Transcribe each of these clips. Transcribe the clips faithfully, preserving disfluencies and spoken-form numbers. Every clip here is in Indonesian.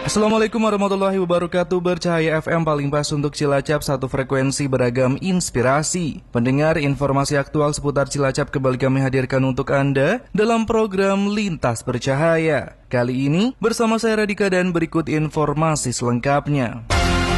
Assalamualaikum warahmatullahi wabarakatuh. Bercahaya F M paling pas untuk Cilacap, satu frekuensi beragam inspirasi. Pendengar, informasi aktual seputar Cilacap kembali kami hadirkan untuk Anda dalam program Lintas Bercahaya. Kali ini bersama saya Radika dan berikut informasi selengkapnya.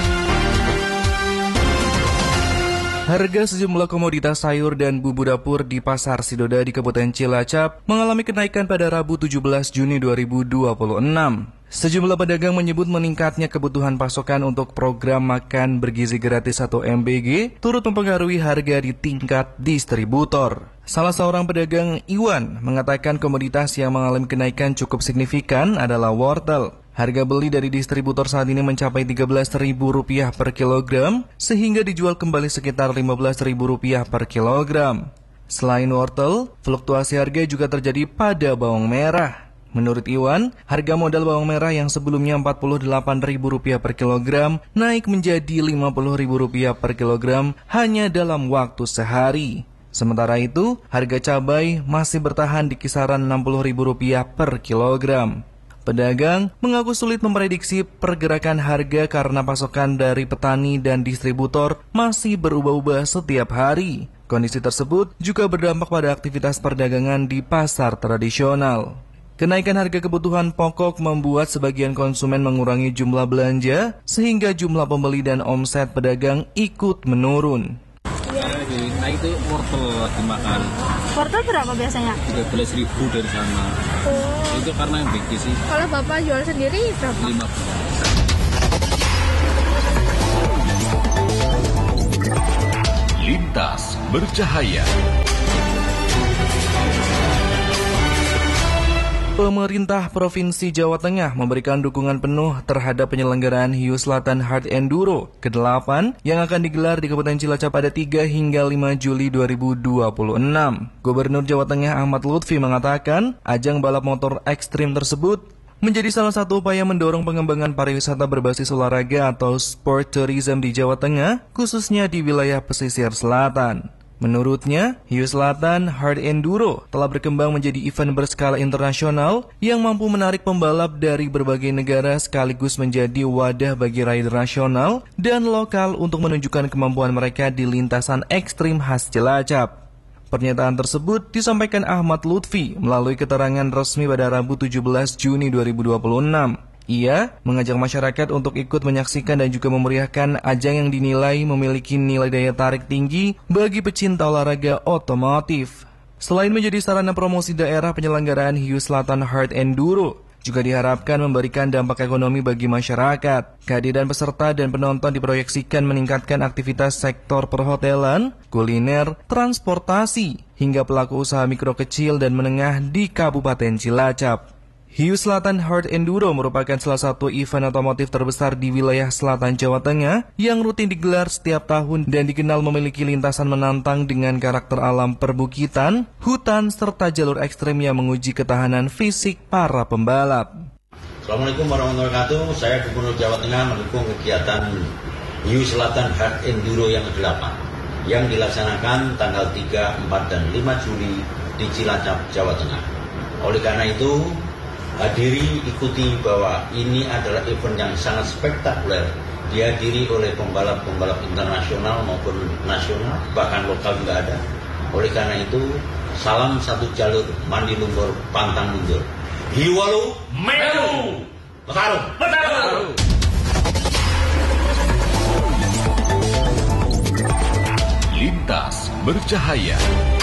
Harga sejumlah komoditas sayur dan bumbu dapur di Pasar Sidoda di Kabupaten Cilacap mengalami kenaikan pada Rabu tujuh belas Juni dua ribu dua puluh enam. Sejumlah pedagang menyebut meningkatnya kebutuhan pasokan untuk program makan bergizi gratis atau M B G turut mempengaruhi harga di tingkat distributor. Salah seorang pedagang, Iwan, mengatakan komoditas yang mengalami kenaikan cukup signifikan adalah wortel. Harga beli dari distributor saat ini mencapai tiga belas ribu rupiah per kilogram, sehingga dijual kembali sekitar lima belas ribu rupiah per kilogram. Selain wortel, fluktuasi harga juga terjadi pada bawang merah. Menurut Iwan, harga modal bawang merah yang sebelumnya empat puluh delapan ribu rupiah per kilogram naik menjadi lima puluh ribu rupiah per kilogram hanya dalam waktu sehari. Sementara itu, harga cabai masih bertahan di kisaran enam puluh ribu rupiah per kilogram. Pedagang mengaku sulit memprediksi pergerakan harga karena pasokan dari petani dan distributor masih berubah-ubah setiap hari. Kondisi tersebut juga berdampak pada aktivitas perdagangan di pasar tradisional. Kenaikan harga kebutuhan pokok membuat sebagian konsumen mengurangi jumlah belanja, sehingga jumlah pembeli dan omset pedagang ikut menurun. Nah itu wortel lagi makan. Wortel berapa biasanya? tiga belas ribu dari sana. Oh. Itu karena yang bikin sih. Kalau Bapak jual sendiri berapa? lima belas. Lintas Bercahaya. Pemerintah Provinsi Jawa Tengah memberikan dukungan penuh terhadap penyelenggaraan Hiu Selatan Hard Enduro kedelapan yang akan digelar di Kabupaten Cilacap pada tiga hingga lima Juli dua ribu dua puluh enam. Gubernur Jawa Tengah Ahmad Lutfi mengatakan, ajang balap motor ekstrim tersebut menjadi salah satu upaya mendorong pengembangan pariwisata berbasis olahraga atau sport tourism di Jawa Tengah, khususnya di wilayah pesisir selatan. Menurutnya, Hiu Selatan Hard Enduro telah berkembang menjadi event berskala internasional yang mampu menarik pembalap dari berbagai negara sekaligus menjadi wadah bagi rider nasional dan lokal untuk menunjukkan kemampuan mereka di lintasan ekstrim khas Cilacap. Pernyataan tersebut disampaikan Ahmad Lutfi melalui keterangan resmi pada Rabu tujuh belas Juni dua ribu dua puluh enam. Ia mengajak masyarakat untuk ikut menyaksikan dan juga memeriahkan ajang yang dinilai memiliki nilai daya tarik tinggi bagi pecinta olahraga otomotif. Selain menjadi sarana promosi daerah, penyelenggaraan Hiu Selatan Hard Enduro juga diharapkan memberikan dampak ekonomi bagi masyarakat. Kehadiran peserta dan penonton diproyeksikan meningkatkan aktivitas sektor perhotelan, kuliner, transportasi, hingga pelaku usaha mikro kecil dan menengah di Kabupaten Cilacap. Hiu Selatan Hard Enduro merupakan salah satu event otomotif terbesar di wilayah selatan Jawa Tengah yang rutin digelar setiap tahun dan dikenal memiliki lintasan menantang dengan karakter alam perbukitan, hutan, serta jalur ekstrem yang menguji ketahanan fisik para pembalap. Assalamualaikum warahmatullahi wabarakatuh. Saya Gubernur Jawa Tengah mendukung kegiatan Hiu Selatan Hard Enduro yang kedelapan yang dilaksanakan tanggal tiga, empat, dan lima Juli di Cilacap, Jawa Tengah. Oleh karena itu, hadiri ikuti bahwa ini adalah event yang sangat spektakuler, dihadiri oleh pembalap-pembalap internasional maupun nasional, bahkan lokal juga ada. Oleh karena itu, salam satu jalur, mandi lumpur, pantang mundur. Hiwalu melu, bertarung, bertarung. Lintas Bercahaya.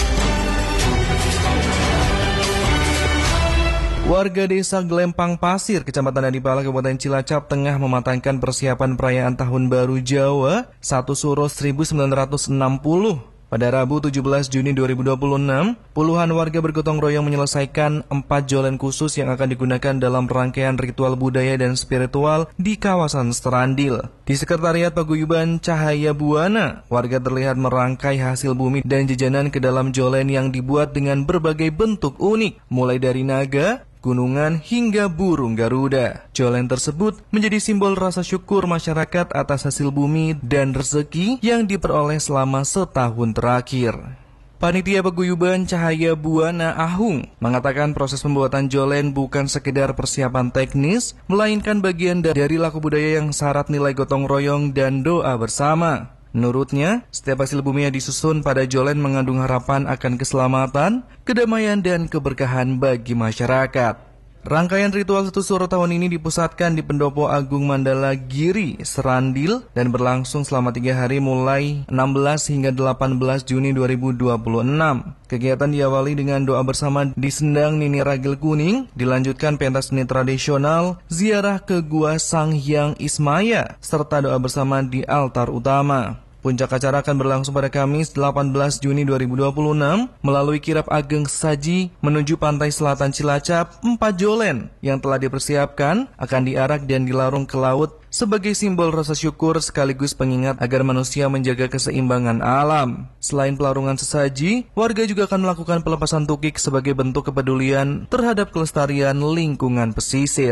Warga desa Gelempang Pasir, Kecamatan Adipala, Kabupaten Cilacap Tengah mematangkan persiapan perayaan Tahun Baru Jawa satu Suro seribu sembilan ratus enam puluh. Pada Rabu tujuh belas Juni dua ribu dua puluh enam, puluhan warga bergotong royong menyelesaikan empat jolen khusus yang akan digunakan dalam rangkaian ritual budaya dan spiritual di kawasan Serandil. Di Sekretariat Paguyuban Cahaya Buana, warga terlihat merangkai hasil bumi dan jajanan ke dalam jolen yang dibuat dengan berbagai bentuk unik, mulai dari naga, gunungan, hingga burung Garuda. Jolen tersebut menjadi simbol rasa syukur masyarakat atas hasil bumi dan rezeki yang diperoleh selama setahun terakhir. Panitia Paguyuban Cahaya Buana Ahung mengatakan proses pembuatan jolen bukan sekedar persiapan teknis, melainkan bagian dari laku budaya yang syarat nilai gotong royong dan doa bersama. Menurutnya, setiap hasil bumi yang disusun pada jolen mengandung harapan akan keselamatan, kedamaian, dan keberkahan bagi masyarakat. Rangkaian ritual satu suro tahun ini dipusatkan di Pendopo Agung Mandala Giri, Serandil, dan berlangsung selama tiga hari mulai enam belas hingga delapan belas Juni dua ribu dua puluh enam. Kegiatan diawali dengan doa bersama di Sendang Nini Ragil Kuning, dilanjutkan pentas seni tradisional, ziarah ke Gua Sang Hyang Ismaya, serta doa bersama di altar utama. Puncak acara akan berlangsung pada Kamis delapan belas Juni dua ribu dua puluh enam melalui kirap Ageng Sesaji menuju pantai selatan Cilacap. Empat jolen yang telah dipersiapkan akan diarak dan dilarung ke laut sebagai simbol rasa syukur sekaligus pengingat agar manusia menjaga keseimbangan alam. Selain pelarungan sesaji, warga juga akan melakukan pelepasan tukik sebagai bentuk kepedulian terhadap kelestarian lingkungan pesisir.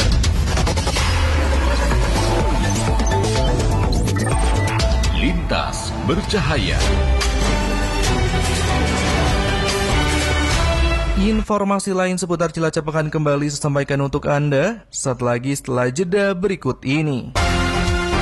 Lintas Bercahaya. Informasi lain seputar Cilacap akan kembali saya sampaikan untuk Anda saat lagi setelah jeda berikut ini.